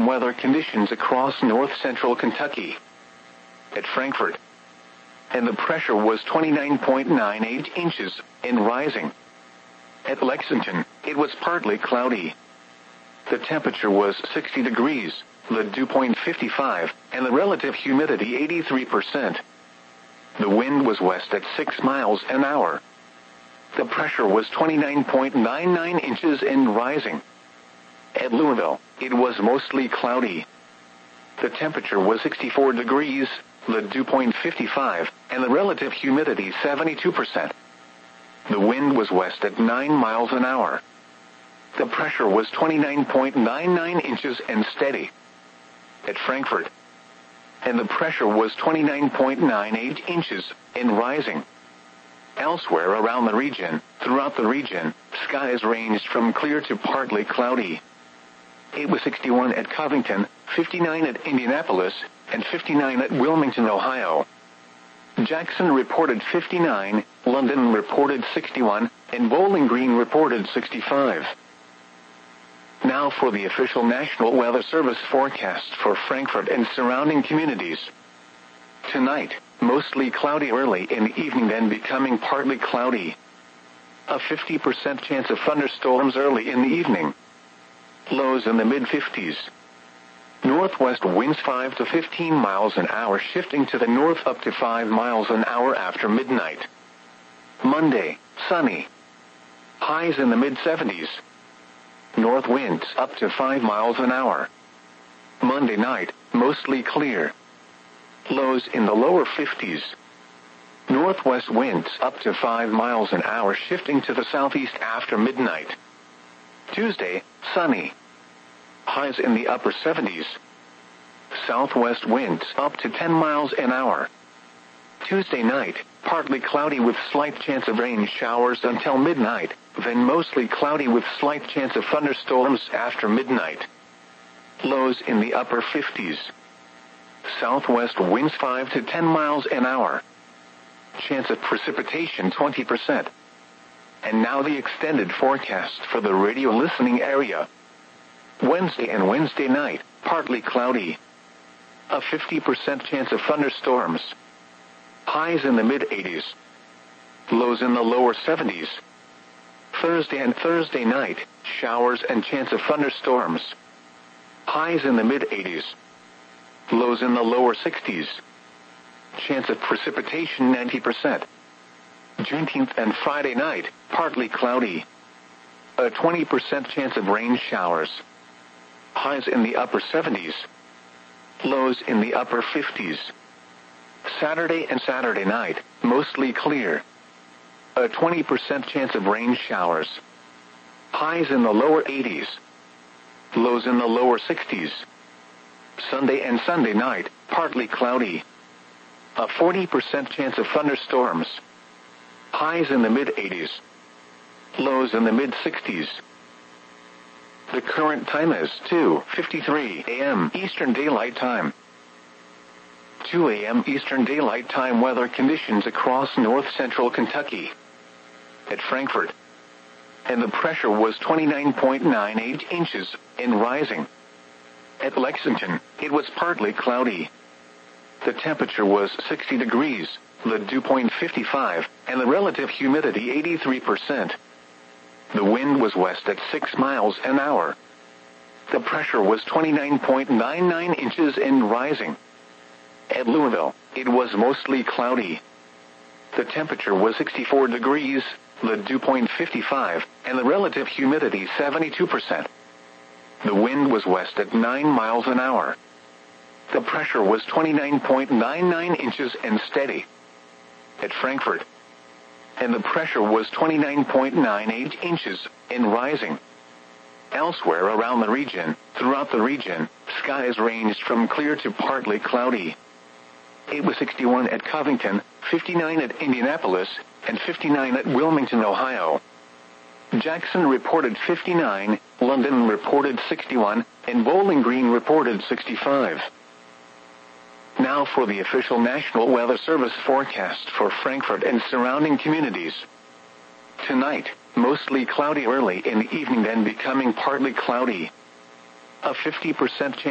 weather conditions across north-central Kentucky. At Frankfort, and the pressure was 29.98 inches and rising. At Lexington, it was partly cloudy. The temperature was 60 degrees, the dew point 55, and the relative humidity 83%. The wind was west at 6 miles an hour. The pressure was 29.99 inches and rising. At Louisville, it was mostly cloudy. The temperature was 64 degrees, the dew point 55, and the relative humidity 72%. The wind was west at 9 miles an hour. The pressure was 29.99 inches and steady. At Frankfort, and the pressure was 29.98 inches and rising. Elsewhere around the region, throughout the region, skies ranged from clear to partly cloudy. It was 61 at Covington, 59 at Indianapolis, and 59 at Wilmington, Ohio. Jackson reported 59, London reported 61, and Bowling Green reported 65. Now for the official National Weather Service forecast for Frankfort and surrounding communities. Tonight, mostly cloudy early in the evening, then becoming partly cloudy. A 50% chance of thunderstorms early in the evening. Lows in the mid-50s. Northwest winds 5 to 15 miles an hour, shifting to the north up to 5 miles an hour after midnight. Monday, sunny. Highs in the mid-70s. North winds up to 5 miles an hour. Monday night, mostly clear. Lows in the lower 50s. Northwest winds up to 5 miles an hour, shifting to the southeast after midnight. Tuesday, sunny. Highs in the upper 70s. Southwest winds up to 10 miles an hour. Tuesday night, partly cloudy with slight chance of rain showers until midnight, then mostly cloudy with slight chance of thunderstorms after midnight. Lows in the upper 50s. Southwest winds 5 to 10 miles an hour. Chance of precipitation 20%. And now the extended forecast for the radio listening area. Wednesday and Wednesday night, partly cloudy. A 50% chance of thunderstorms. Highs in the mid-80s. Lows in the lower 70s. Thursday and Thursday night, showers and chance of thunderstorms. Highs in the mid-80s. Lows in the lower 60s. Chance of precipitation 90%. Juneteenth and Friday night, partly cloudy. A 20% chance of rain showers. Highs in the upper 70s. Lows in the upper 50s. Saturday and Saturday night, mostly clear. A 20% chance of rain showers. Highs in the lower 80s. Lows in the lower 60s. Sunday and Sunday night, partly cloudy. A 40% chance of thunderstorms. Highs in the mid-80s. Lows in the mid-60s. The current time is 2:53 a.m. Eastern Daylight Time. 2 a.m. Eastern Daylight Time weather conditions across north-central Kentucky. At Frankfort, and the pressure was 29.98 inches and rising. At Lexington, it was partly cloudy. The temperature was 60 degrees, the dew point 55, and the relative humidity 83%. The wind was west at 6 miles an hour. The pressure was 29.99 inches and rising. At Louisville, it was mostly cloudy. The temperature was 64 degrees, the dew point 55, and the relative humidity 72%. The wind was west at 9 miles an hour. The pressure was 29.99 inches and steady. At Frankfort, and the pressure was 29.98 inches and rising. Elsewhere around the region, throughout the region, skies ranged from clear to partly cloudy. It was 61 at Covington, 59 at Indianapolis, and 59 at Wilmington, Ohio. Jackson reported 59, London reported 61, and Bowling Green reported 65. Now for the official National Weather Service forecast for Frankfort and surrounding communities. Tonight, mostly cloudy early in the evening, then becoming partly cloudy. A 50% chance